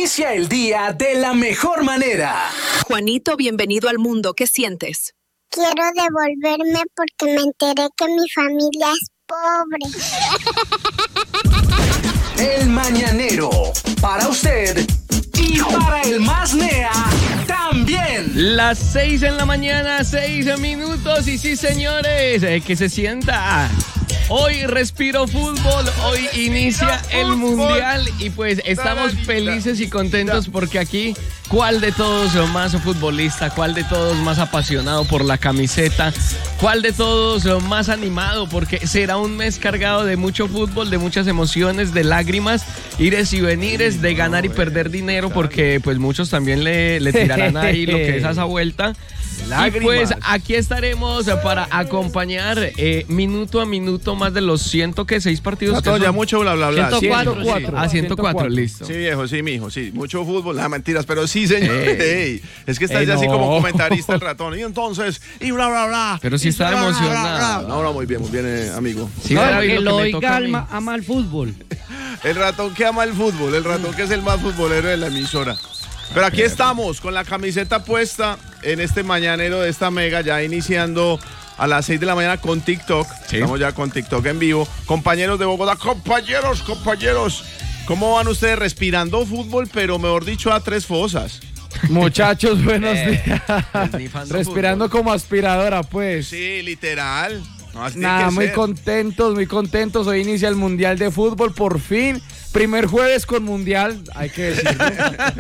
Inicia el día de la mejor manera. Juanito, bienvenido al mundo. ¿Qué sientes? Quiero devolverme porque me enteré que mi familia es pobre. El Mañanero, para usted y para el más nea también. Las 6 en la mañana, 6 minutos. Y sí, señores, que se sienta. Hoy respiro fútbol, hoy inicia el mundial y pues estamos felices y contentos porque aquí, ¿cuál de todos más futbolista? ¿Cuál de todos más apasionado por la camiseta? ¿Cuál de todos más animado? Porque será un mes cargado de mucho fútbol, de muchas emociones, de lágrimas, ires y venires, de ganar y perder dinero, porque pues muchos también le tirarán ahí lo que es a esa vuelta. Lágrimas. Y pues aquí estaremos para acompañar minuto a minuto más de los 106 partidos. No, ya mucho bla bla bla. 104. Sí. 104, listo. Sí, viejo, sí, mijo, sí. Mucho fútbol, mentiras, pero sí, señor. Ey, es que está ya así como comentarista el ratón. Y entonces, y bla bla bla. Pero sí está emocionado. No, muy bien, Sí, no, David, que lo oiga ama el fútbol. El ratón que ama el fútbol, el ratón que es el más futbolero de la emisora. Pero aquí estamos con la camiseta puesta en este mañanero de esta mega, ya iniciando a las 6 de la mañana con TikTok. Sí. Estamos ya con TikTok en vivo. Compañeros de Bogotá, compañeros. ¿Cómo van ustedes respirando fútbol, pero mejor dicho a tres fosas? Muchachos, buenos días. Respirando fútbol como aspiradora, pues. Sí, literal. No, nada, muy contentos. Hoy inicia el Mundial de Fútbol, por fin. Primer jueves con Mundial, hay que decirlo.